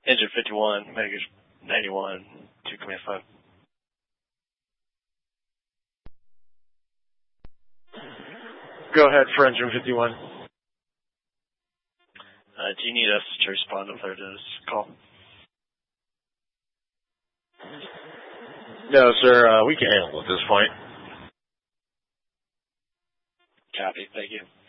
Engine 51, Mega 91, 2 Command 5. Go ahead for Engine 51. Do you need us to respond to this call? No, sir. We can handle it at this point. Copy. Thank you.